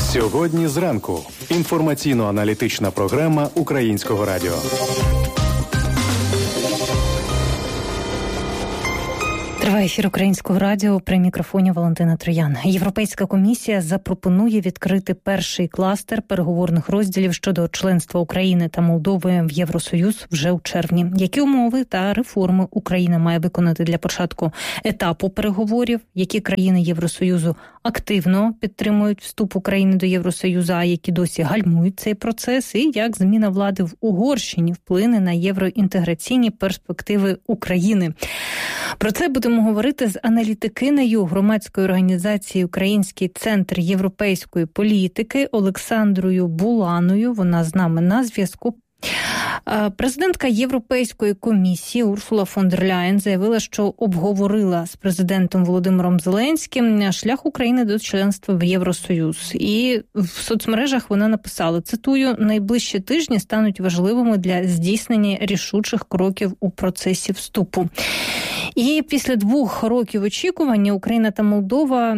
Сьогодні зранку. Інформаційно-аналітична програма Українського радіо. Триває ефір Українського радіо, при мікрофоні Валентина Троян. Європейська комісія запропонує відкрити перший кластер переговорних розділів щодо членства України та Молдови в Євросоюз вже у червні. Які умови та реформи Україна має виконати для початку етапу переговорів? Які країни Євросоюзу активно підтримують вступ України до Євросоюзу, а які досі гальмують цей процес? І як зміна влади в Угорщині вплине на євроінтеграційні перспективи України? Про це будемо говорити з аналітикинею громадської організації «Український центр європейської політики» Олександрою Буланою. Вона з нами на зв'язку. Президентка Європейської комісії Урсула фон дер Ляєн заявила, що обговорила з президентом Володимиром Зеленським шлях України до членства в Євросоюз. І в соцмережах вона написала, цитую, «Найближчі тижні стануть важливими для здійснення рішучих кроків у процесі вступу». І після 2 років очікування Україна та Молдова,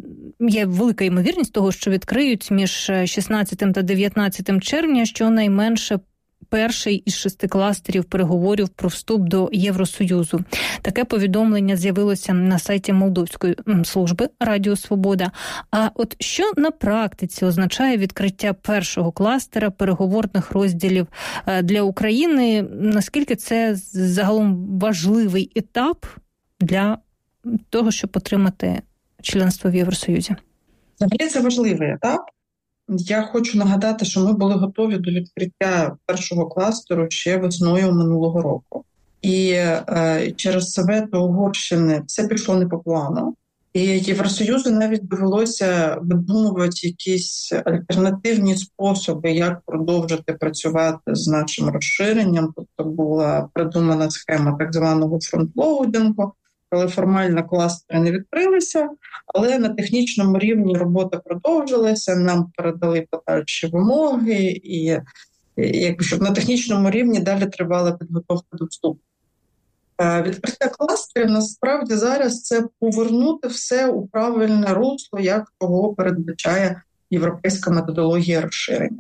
є велика ймовірність того, що відкриють між 16 та 19 червня щонайменше перший із 6 кластерів переговорів про вступ до Євросоюзу. Таке повідомлення з'явилося на сайті Молдовської служби Радіо Свобода. А от що на практиці означає відкриття першого кластера переговорних розділів для України? Наскільки це загалом важливий етап для того, щоб отримати членство в Євросоюзі? Взагалі це важливий етап. Я хочу нагадати, що ми були готові до відкриття першого кластеру ще весною минулого року. І через себе до Угорщини все пішло не по плану. І Євросоюзу навіть довелося видумувати якісь альтернативні способи, як продовжити працювати з нашим розширенням. Тобто була придумана схема так званого фронтлоудингу, коли формально кластери не відкрилися, але на технічному рівні робота продовжилася, нам передали подальші вимоги, і щоб на технічному рівні далі тривала підготовка до вступу. Відкриття кластерів насправді зараз це повернути все у правильне русло, як того передбачає європейська методологія розширення.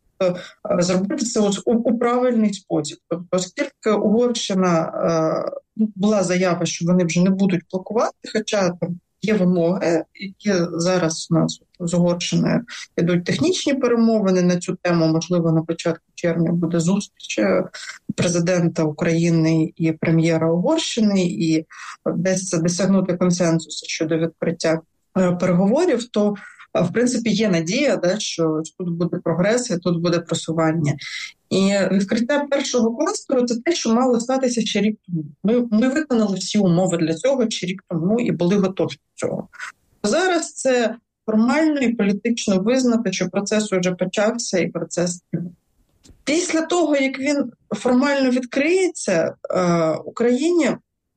Зробити це у правильний спосіб. Тобто, оскільки Угорщина була заява, що вони вже не будуть блокувати, хоча там є вимоги, які зараз у нас з Угорщиною йдуть технічні перемовини на цю тему. Можливо, на початку червня буде зустріч президента України і прем'єра Угорщини, і десь досягнути консенсусу щодо відкриття переговорів, то в принципі, є надія, що тут буде прогрес, і тут буде просування. І відкриття першого кластеру – це те, що мало статися ще рік тому. Ми виконали всі умови для цього ще рік тому і були готові до цього. Зараз це формально і політично визнати, що процес вже почався і процес триває. Після того, як він формально відкриється, Україні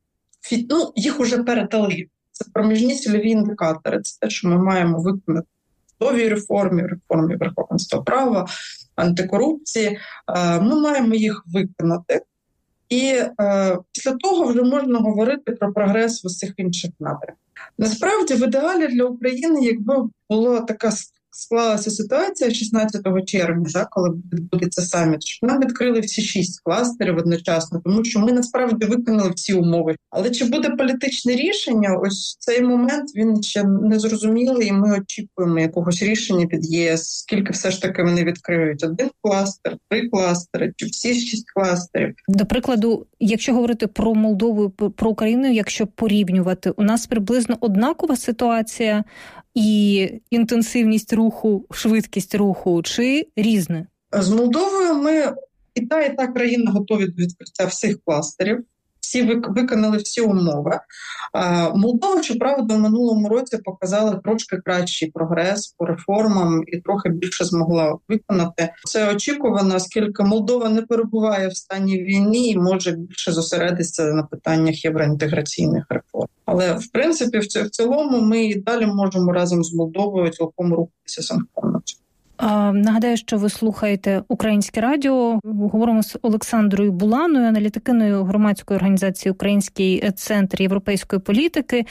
їх уже передали. Це проміжні цільові індикатори, це те, що ми маємо виконати в судовій реформі верховенства права, антикорупції. Ми маємо їх виконати. І після того вже можна говорити про прогрес в усіх інших напрямках. Насправді, в ідеалі для України, якби була така склалася ситуація 16 червня, коли відбудеться саміт, що нам відкрили всі 6 кластерів одночасно, тому що ми насправді виконали всі умови. Але чи буде політичне рішення, ось цей момент, він ще не зрозумілий, і ми очікуємо якогось рішення під ЄС, скільки все ж таки вони відкриють. 1 кластер, 3 кластери, чи всі 6 кластерів. До прикладу, якщо говорити про Молдову, про Україну, якщо порівнювати, у нас приблизно однакова ситуація і інтенсивність руху, швидкість руху, чи різне? З Молдовою ми і та країна готові до відкриття всіх кластерів. Всі виконали всі умови. Молдова, щоправда, в минулому році показала трошки кращий прогрес по реформам і трохи більше змогла виконати. Це очікувано, оскільки Молдова не перебуває в стані війни і може більше зосередитися на питаннях євроінтеграційних реформ. Але, в принципі, в цілому ми і далі можемо разом з Молдовою цілком рухатися синхронно. Нагадаю, що ви слухаєте Українське радіо. Говоримо з Олександрою Буланою, аналітикиною громадської організації «Український центр європейської політики»,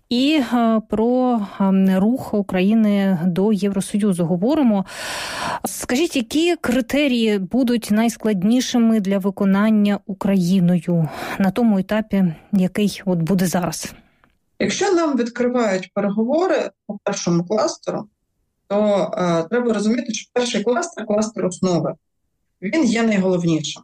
і про рух України до Євросоюзу говоримо. Скажіть, які критерії будуть найскладнішими для виконання Україною на тому етапі, який от буде зараз? Якщо нам відкривають переговори по першому кластеру, то треба розуміти, що перший кластер основи, він є найголовнішим.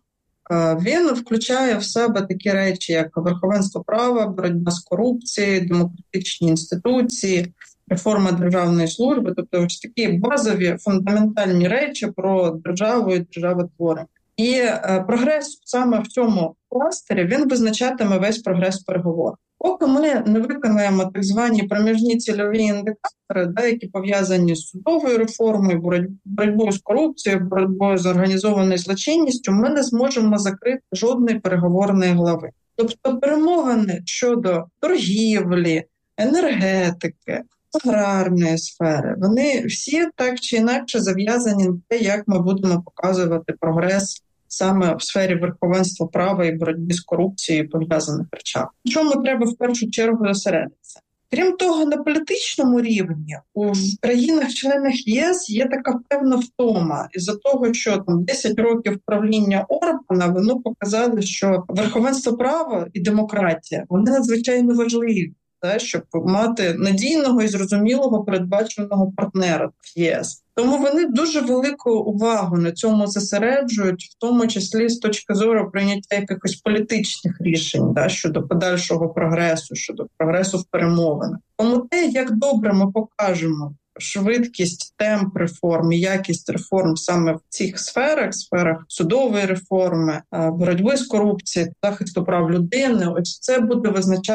Він включає в себе такі речі, як верховенство права, боротьба з корупцією, демократичні інституції, реформа державної служби, тобто ось такі базові, фундаментальні речі про державу і державотворення. І прогрес саме в цьому кластері, він визначатиме весь прогрес переговорів. Поки ми не виконаємо так звані проміжні цільові індикатори, які пов'язані з судовою реформою, боротьбою з корупцією, боротьбою з організованою злочинністю, ми не зможемо закрити жодної переговорної глави. Тобто перемовини щодо торгівлі, енергетики, аграрної сфери, вони всі так чи інакше зав'язані на те, як ми будемо показувати прогрес саме в сфері верховенства права і боротьби з корупцією пов'язаних речах. На чому треба в першу чергу зосередитися? Крім того, на політичному рівні у країнах-членах ЄС є така певна втома із-за того, що 10 років правління Орбана, воно показало, що верховенство права і демократія, вони надзвичайно важливі, щоб мати надійного і зрозумілого передбаченого партнера в ЄС. Тому вони дуже велику увагу на цьому зосереджують, в тому числі з точки зору прийняття якихось політичних рішень щодо подальшого прогресу, щодо прогресу в перемовинах. Тому те, як добре ми покажемо швидкість, темп реформ і якість реформ саме в цих сферах судової реформи, боротьби з корупцією, захисту прав людини, ось це буде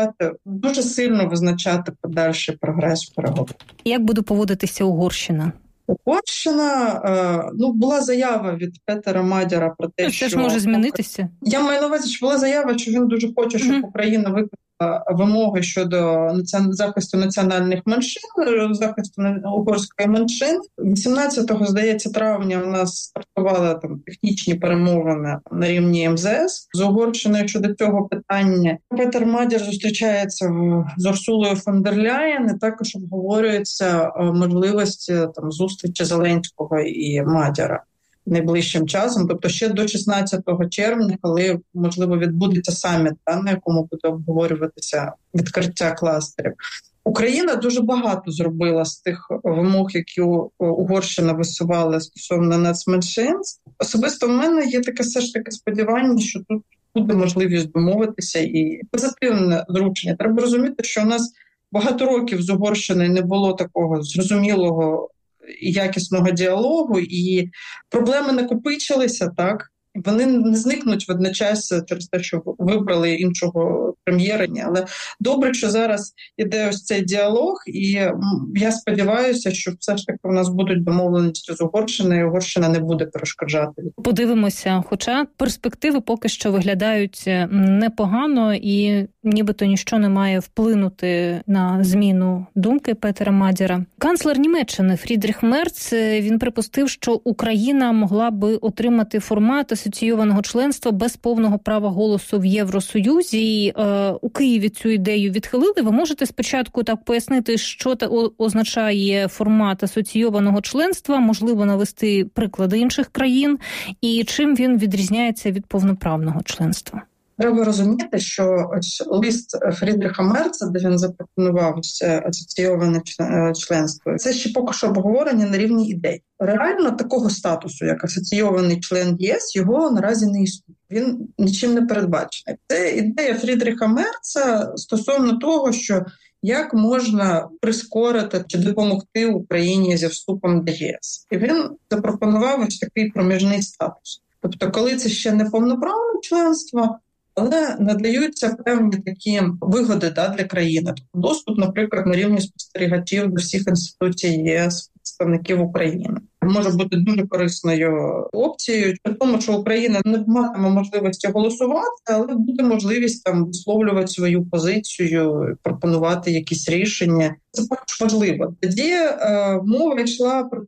дуже сильно визначати подальший прогрес в переговорах. Як буде поводитися Угорщина? Угорщина, була заява від Петера Мадяра про те, що... Це ж може змінитися? Я маю на увазі, що була заява, що він дуже хоче, щоб Україна виконала вимоги щодо захисту національних меншин, захисту угорської меншин. 18-го, здається, травня у нас стартували технічні перемовини на рівні МЗС з Угорщиною щодо цього питання. Петер Мадяр зустрічається з Урсулою фон дер Ляєн, і також обговорюються можливості зустрічі Зеленського і Мадяра найближчим часом, тобто ще до 16 червня, коли, можливо, відбудеться саміт, на якому буде обговорюватися відкриття кластерів. Україна дуже багато зробила з тих вимог, які Угорщина висувала стосовно нацменшин. Особисто в мене є таке все ж таки сподівання, що тут буде можливість домовитися і позитивне зручення. Треба розуміти, що у нас багато років з Угорщиною не було такого зрозумілого і якісного діалогу, і проблеми накопичилися, вони не зникнуть водночас через те, що вибрали іншого прем'єра. Але добре, що зараз іде ось цей діалог, і я сподіваюся, що все ж таки у нас будуть домовленості з Угорщиною, і Угорщина не буде перешкоджати. Подивимося, хоча перспективи поки що виглядають непогано, і нібито ніщо не має вплинути на зміну думки Петера Мадяра. Канцлер Німеччини Фрідріх Мерц, він припустив, що Україна могла би отримати формат асоційованого членства без повного права голосу в Євросоюзі. У Києві цю ідею відхилили. Ви можете спочатку так пояснити, що означає формат асоційованого членства, можливо, навести приклади інших країн, і чим він відрізняється від повноправного членства? Треба розуміти, що ось лист Фрідріха Мерца, де він запропонував асоційоване членство, це ще поки що обговорення на рівні ідей. Реально такого статусу, як асоційований член ЄС, його наразі не існує. Він нічим не передбачений. Це ідея Фрідріха Мерца стосовно того, що як можна прискорити чи допомогти Україні зі вступом до єС. І він запропонував ось такий проміжний статус. Тобто, коли це ще не повноправне членство, але надаються певні такі вигоди для країни. Доступ, наприклад, на рівні спостерігачів до всіх інституцій ЄС, представників України. Може бути дуже корисною опцією, при тому, що Україна не матиме можливості голосувати, але буде можливість висловлювати свою позицію, пропонувати якісь рішення. Це також важливо. Тоді мова йшла про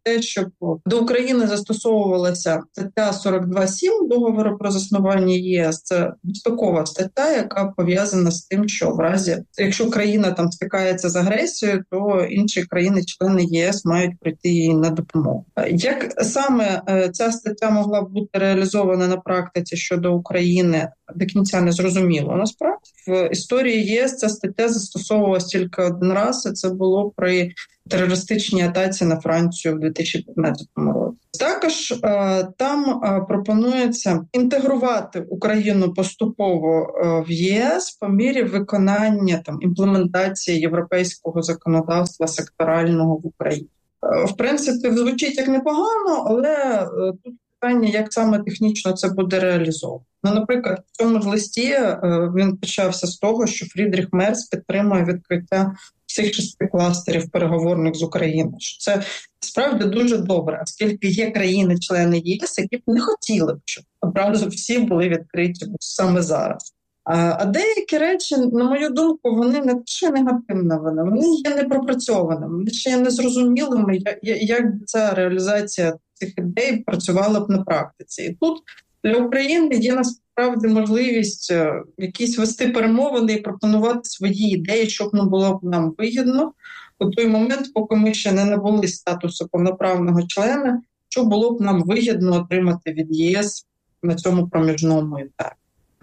те, щоб до України застосовувалася стаття 42.7 договору про заснування ЄС. Це безпекова стаття, яка пов'язана з тим, що в разі, якщо країна там стикається з агресією, то інші країни-члени ЄС мають прийти їй на допомогу. Як саме ця стаття могла б бути реалізована на практиці щодо України, до кінця не зрозуміло. Насправді, в історії єС ця стаття застосовувалась тільки один раз, і це було при терористичній атаці на Францію в 2015 році. Також там пропонується інтегрувати Україну поступово в ЄС по мірі виконання імплементації європейського законодавства секторального в Україні. В принципі, звучить як непогано, але тут питання, як саме технічно це буде реалізовано. Наприклад, в цьому ж листі він почався з того, що Фрідріх Мерц підтримує відкриття всіх 6 кластерів переговорних з Україною. Це справді дуже добре, оскільки є країни-члени ЄС, які б не хотіли б, щоб одразу всі були відкриті саме зараз. А деякі речі, на мою думку, вони не лише негативні, вони є непропрацьованими, вони ще є незрозумілими, як ця реалізація цих ідей працювала б на практиці. І тут для України є насправді можливість якісь вести перемовини і пропонувати свої ідеї, щоб було б нам вигідно у той момент, поки ми ще не набули статусу повноправного члена, що було б нам вигідно отримати від ЄС на цьому проміжному етапі.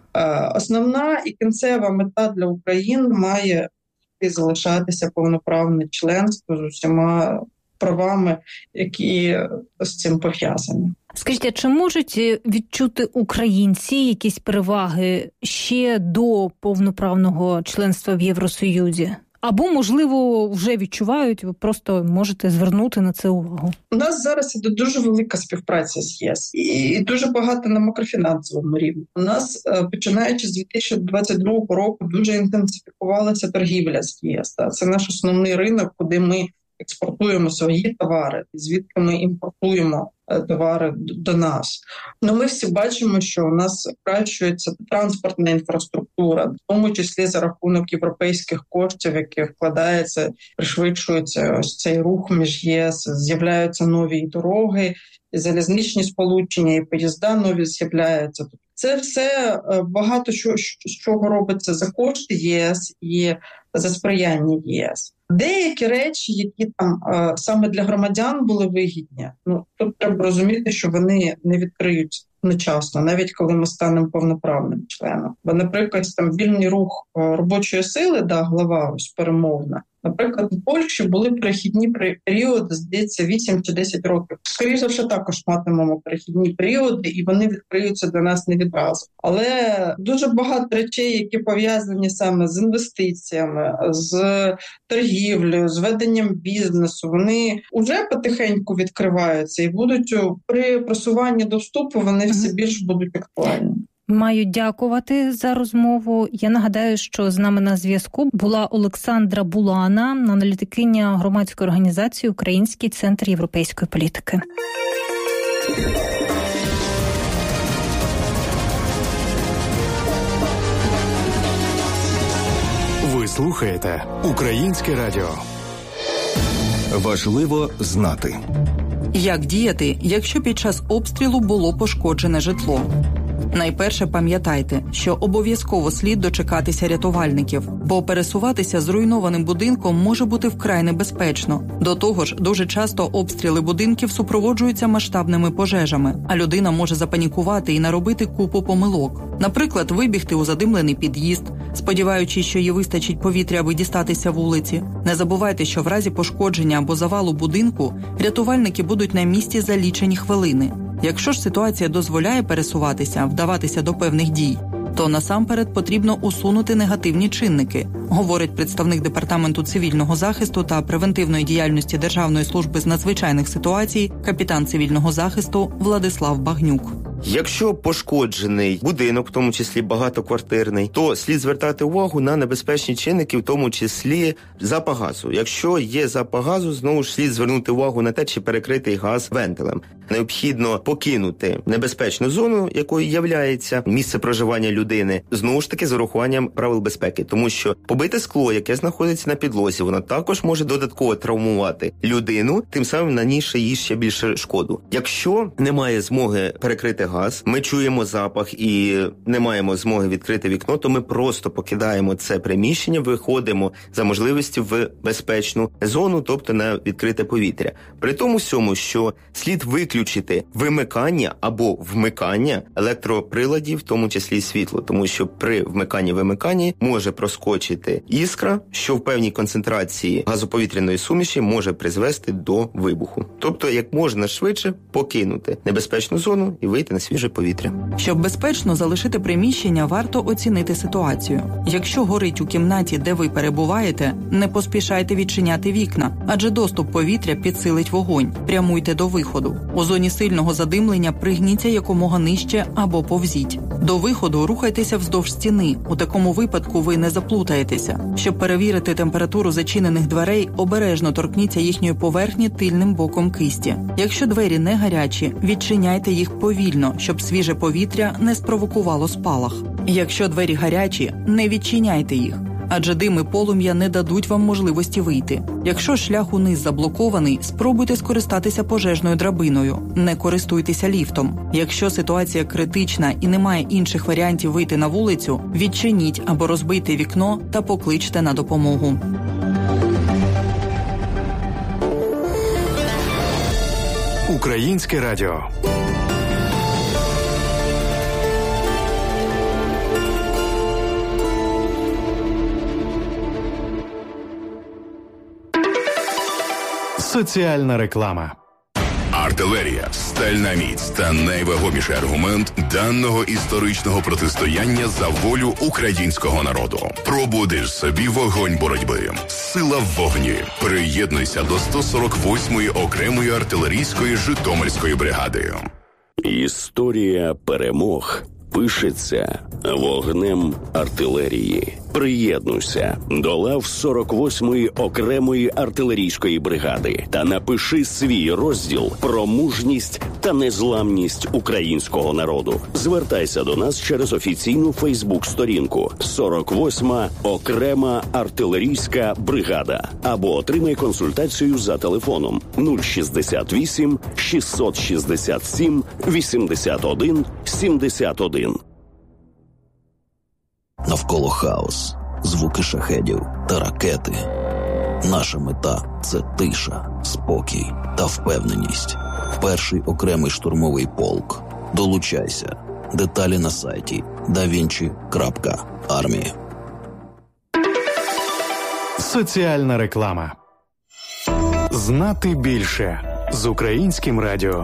Основна і кінцева мета для України має залишатися повноправне членство з усіма правами, які з цим пов'язані. Скажіть, чи можуть відчути українці якісь переваги ще до повноправного членства в Євросоюзі? Або, можливо, вже відчувають, ви просто можете звернути на це увагу? У нас зараз іде дуже велика співпраця з ЄС і дуже багато на макрофінансовому рівні. У нас, починаючи з 2022 року, дуже інтенсифікувалася торгівля з ЄС. Це наш основний ринок, куди ми експортуємо свої товари, звідки ми імпортуємо товари до нас. Ми всі бачимо, що у нас покращується транспортна інфраструктура, в тому числі за рахунок європейських коштів, які вкладаються, пришвидшується ось цей рух між ЄС, з'являються нові дороги, і залізничні сполучення, і поїзда нові з'являються. Це все багато чого робиться за кошти ЄС і за сприяння ЄС. Деякі речі, які там саме для громадян були вигідні, тут треба розуміти, що вони не відкриються одночасно, навіть коли ми станемо повноправним членом. Бо, наприклад, там вільний рух робочої сили, глава ось перемовна. Наприклад, в Польщі були перехідні періоди, здається, 8 чи 10 років. Скоріше за все, також матимемо перехідні періоди, і вони відкриються для нас не відразу. Але дуже багато речей, які пов'язані саме з інвестиціями, з торгівлею, з веденням бізнесу, вони вже потихеньку відкриваються і будуть при просуванні до вступу, вони все більш будуть актуальні. Маю дякувати за розмову. Я нагадаю, що з нами на зв'язку була Олександра Булана, аналітикиня громадської організації «Український центр європейської політики». Ви слухаєте «Українське радіо». Важливо знати. Як діяти, якщо під час обстрілу було пошкоджене житло? Найперше пам'ятайте, що обов'язково слід дочекатися рятувальників, бо пересуватися зруйнованим будинком може бути вкрай небезпечно. До того ж, дуже часто обстріли будинків супроводжуються масштабними пожежами, а людина може запанікувати і наробити купу помилок. Наприклад, вибігти у задимлений під'їзд, сподіваючись, що їй вистачить повітря, аби дістатися вулиці. Не забувайте, що в разі пошкодження або завалу будинку рятувальники будуть на місці за лічені хвилини. Якщо ж ситуація дозволяє пересуватися, вдаватися до певних дій, то насамперед потрібно усунути негативні чинники, говорить представник Департаменту цивільного захисту та превентивної діяльності Державної служби з надзвичайних ситуацій, капітан цивільного захисту Владислав Багнюк. Якщо пошкоджений будинок, в тому числі багатоквартирний, то слід звертати увагу на небезпечні чинники, в тому числі запах газу. Якщо є запах газу, знову ж слід звернути увагу на те, чи перекритий газ вентилем. Необхідно покинути небезпечну зону, якою являється місце проживання людини, знову ж таки з урахуванням правил безпеки. Тому що побите скло, яке знаходиться на підлозі, воно також може додатково травмувати людину, тим самим нанісши їй ще більше шкоду. Якщо немає змоги перекрити газ, ми чуємо запах і не маємо змоги відкрити вікно, то ми просто покидаємо це приміщення, виходимо за можливості в безпечну зону, тобто на відкрите повітря. При тому всьому, що слід виключити вимикання або вмикання електроприладів, в тому числі світло, тому що при вмиканні-вимиканні може проскочити іскра, що в певній концентрації газоповітряної суміші може призвести до вибуху. Тобто, як можна швидше покинути небезпечну зону і вийти на свіже повітря. Щоб безпечно залишити приміщення, варто оцінити ситуацію. Якщо горить у кімнаті, де ви перебуваєте, не поспішайте відчиняти вікна, адже доступ повітря підсилить вогонь. Прямуйте до виходу. У зоні сильного задимлення пригніться якомога нижче або повзіть. До виходу рухайтеся вздовж стіни. У такому випадку ви не заплутаєтеся. Щоб перевірити температуру зачинених дверей, обережно торкніться їхньої поверхні тильним боком кисті. Якщо двері не гарячі, відчиняйте їх повільно, щоб свіже повітря не спровокувало спалах. Якщо двері гарячі, не відчиняйте їх, адже дим і полум'я не дадуть вам можливості вийти. Якщо шлях униз заблокований, спробуйте скористатися пожежною драбиною. Не користуйтеся ліфтом. Якщо ситуація критична і немає інших варіантів вийти на вулицю, відчиніть або розбийте вікно та покличте на допомогу. Українське радіо. Соціальна реклама. Артилерія, стальна міць та найвагоміший аргумент даного історичного протистояння за волю українського народу. Пробудиш собі вогонь боротьби. Сила в вогні. Приєднуйся до 148-ї окремої артилерійської Житомирської бригади. Історія перемог пишеться вогнем артилерії. Приєднуйся до лав 48-ї окремої артилерійської бригади та напиши свій розділ про мужність та незламність українського народу. Звертайся до нас через офіційну Фейсбук-сторінку 48-ма окрема артилерійська бригада або отримай консультацію за телефоном 068 667 81 71. Навколо хаос, звуки шахедів та ракети. Наша мета – це тиша, спокій та впевненість. Перший окремий штурмовий полк. Долучайся. Деталі на сайті davinci.army. Соціальна реклама. Знати більше з Українським радіо.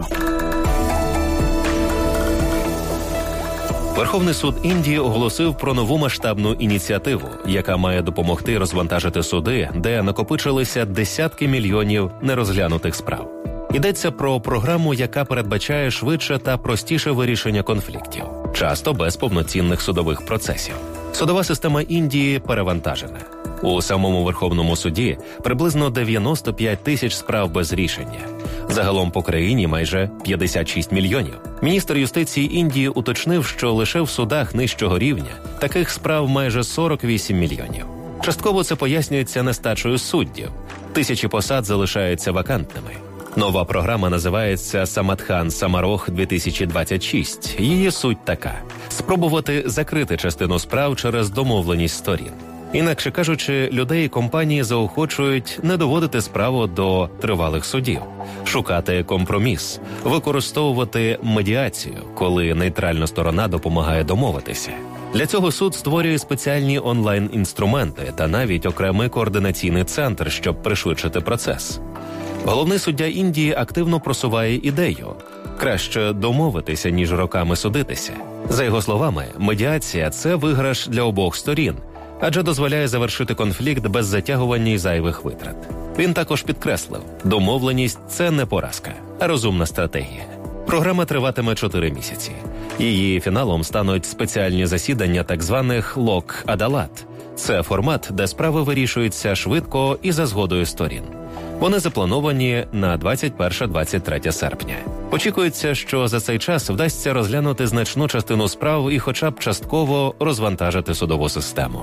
Верховний суд Індії оголосив про нову масштабну ініціативу, яка має допомогти розвантажити суди, де накопичилися десятки мільйонів нерозглянутих справ. Йдеться про програму, яка передбачає швидше та простіше вирішення конфліктів, часто без повноцінних судових процесів. Судова система Індії перевантажена. У самому Верховному суді приблизно 95 тисяч справ без рішення. Загалом по країні майже 56 мільйонів. Міністр юстиції Індії уточнив, що лише в судах нижчого рівня таких справ майже 48 мільйонів. Частково це пояснюється нестачею суддів. Тисячі посад залишаються вакантними. Нова програма називається «Самадхан Самарох-2026». Її суть така – спробувати закрити частину справ через домовленість сторін. Інакше кажучи, людей і компанії заохочують не доводити справу до тривалих судів, шукати компроміс, використовувати медіацію, коли нейтральна сторона допомагає домовитися. Для цього суд створює спеціальні онлайн-інструменти та навіть окремий координаційний центр, щоб пришвидшити процес. Головний суддя Індії активно просуває ідею – краще домовитися, ніж роками судитися. За його словами, медіація – це виграш для обох сторін, адже дозволяє завершити конфлікт без затягування і зайвих витрат. Він також підкреслив, домовленість – це не поразка, а розумна стратегія. Програма триватиме 4 місяці. Її фіналом стануть спеціальні засідання так званих «Лок-Адалат». Це формат, де справи вирішуються швидко і за згодою сторін. Вони заплановані на 21-23 серпня. Очікується, що за цей час вдасться розглянути значну частину справ і хоча б частково розвантажити судову систему.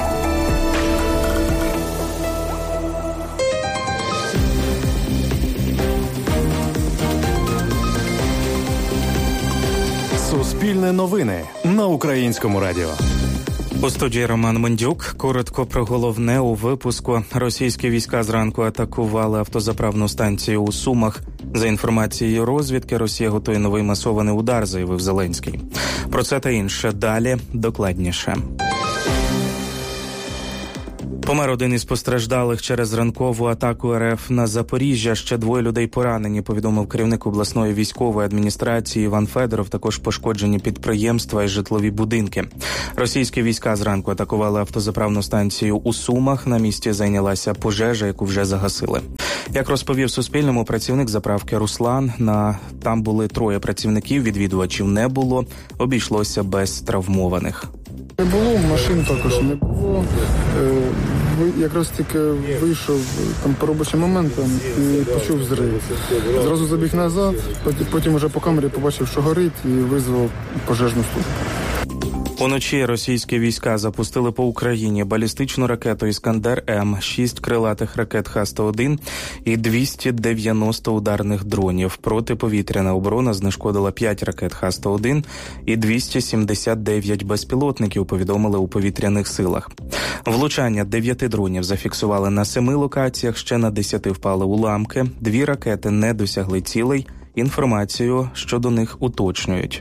Суспільне новини на Українському радіо. У студії Роман Мендюк. Коротко про головне у випуску. Російські війська зранку атакували автозаправну станцію у Сумах. За інформацією розвідки, Росія готує новий масований удар, заявив Зеленський. Про це та інше далі, докладніше. Помер один із постраждалих через ранкову атаку РФ на Запоріжжя. Ще 2 людей поранені, повідомив керівник обласної військової адміністрації Іван Федоров. Також пошкоджені підприємства і житлові будинки. Російські війська зранку атакували автозаправну станцію у Сумах. На місці зайнялася пожежа, яку вже загасили. Як розповів Суспільному працівник заправки Руслан, там були 3 працівників, відвідувачів не було, обійшлося без травмованих. Не було, машин також не було. Якраз тільки вийшов там по робочим моментам і почув взрив. Зразу забіг назад, потім вже по камері побачив, що горить, і визвав пожежну службу. Уночі російські війська запустили по Україні балістичну ракету «Іскандер-М», 6 крилатих ракет Х-101 і 290 ударних дронів. Протиповітряна оборона знешкодила 5 ракет Х-101 і 279 безпілотників, повідомили у повітряних силах. Влучання 9 дронів зафіксували на 7 локаціях, ще на 10 впали уламки. 2 ракети не досягли цілей. Інформацію щодо них уточнюють.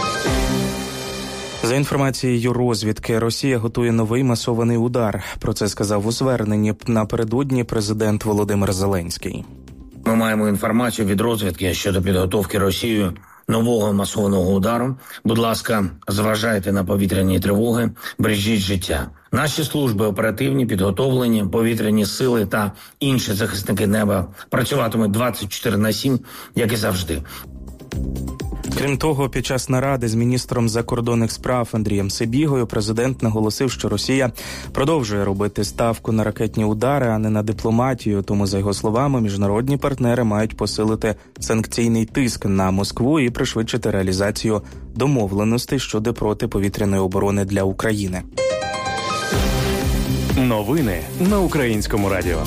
За інформацією розвідки, Росія готує новий масований удар. Про це сказав у зверненні напередодні президент Володимир Зеленський. Ми маємо інформацію від розвідки щодо підготовки Росією нового масованого удару. Будь ласка, зважайте на повітряні тривоги, бережіть життя. Наші служби оперативні, підготовлені, повітряні сили та інші захисники неба працюватимуть 24/7, як і завжди. Крім того, під час наради з міністром закордонних справ Андрієм Сибігою президент наголосив, що Росія продовжує робити ставку на ракетні удари, а не на дипломатію. Тому, за його словами, міжнародні партнери мають посилити санкційний тиск на Москву і пришвидшити реалізацію домовленостей щодо протиповітряної оборони для України. Новини на Українському радіо.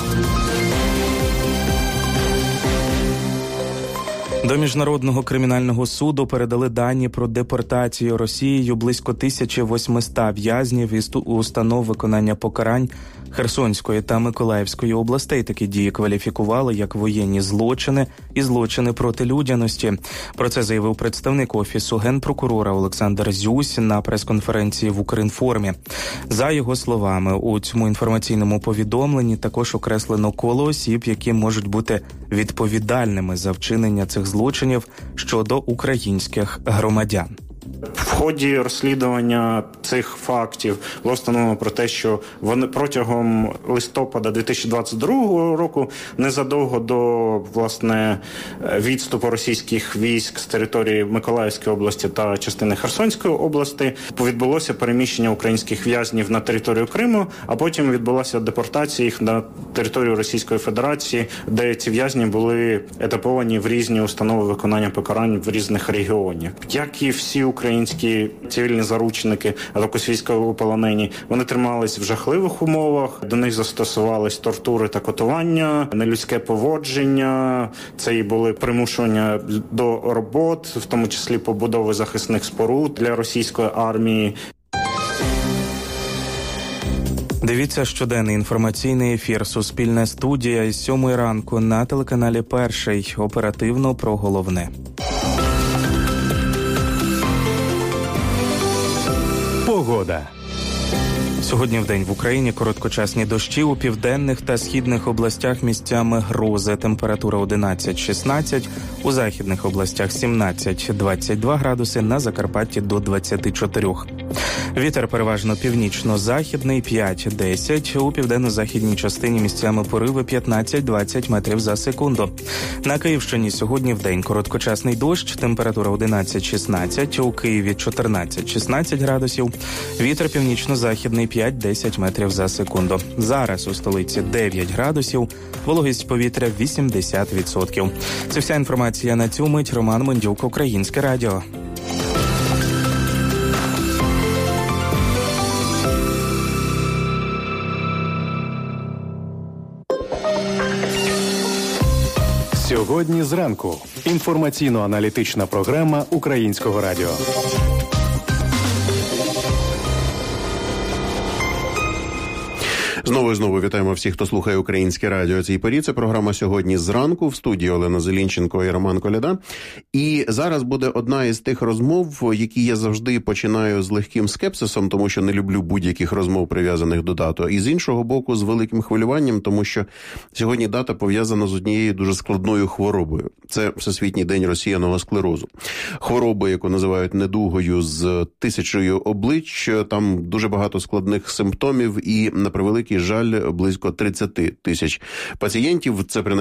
До Міжнародного кримінального суду передали дані про депортацію Росією близько 1800 в'язнів із установ виконання покарань Херсонської та Миколаївської областей. Такі дії кваліфікували як воєнні злочини і злочини проти людяності. Про це заявив представник Офісу Генпрокурора Олександр Зюсь на прес-конференції в Укрінформі. За його словами, у цьому інформаційному повідомленні також окреслено коло осіб, які можуть бути відповідальними за вчинення цих злочинів щодо українських громадян. В ході розслідування цих фактів було встановлено про те, що вони протягом листопада 2022 року, незадовго до, власне, відступу російських військ з території Миколаївської області та частини Херсонської області, відбулося переміщення українських в'язнів на територію Криму, а потім відбулася депортація їх на територію Російської Федерації, де ці в'язні були етаповані в різні установи виконання покарань в різних регіонах. Як і всі українські цивільні заручники, а також військовополонені, вони тримались в жахливих умовах, до них застосувались тортури та катування, нелюдське поводження, це і були примушування до робот, в тому числі побудови захисних споруд для російської армії. Дивіться щоденний інформаційний ефір «Суспільна студія» із 7 ранку на телеканалі «Перший». Оперативно про головне. Погода. Сьогодні вдень в Україні короткочасні дощі, у південних та східних областях місцями грози. Температура 11-16, у західних областях 17-22 градуси, на Закарпатті до 24. Вітер переважно північно-західний 5-10, у південно-західній частині місцями пориви 15-20 метрів за секунду. На Київщині сьогодні вдень короткочасний дощ, температура 11-16, у Києві 14-16 градусів, вітер північно-західний 5-10 метрів за секунду. Зараз у столиці 9 градусів, вологість повітря 80%. Це вся інформація на цю мить. Роман Мендюк, Українське радіо. Сьогодні зранку. Інформаційно-аналітична програма Українського радіо. Знову вітаємо всіх, хто слухає Українське радіо цій порі. Це програма «Сьогодні зранку» в студії Олена Зелінченко і Роман Коляда. І зараз буде одна із тих розмов, які я завжди починаю з легким скепсисом, тому що не люблю будь-яких розмов, прив'язаних до дати. І з іншого боку, з великим хвилюванням, тому що сьогодні дата пов'язана з однією дуже складною хворобою. Це Всесвітній день розсіяного склерозу. Хвороба, яку називають недугою з 1000 облич. Там дуже багато складних симптомів і, на превеликий жаль, близько 30 тисяч пацієнтів. Це принаймні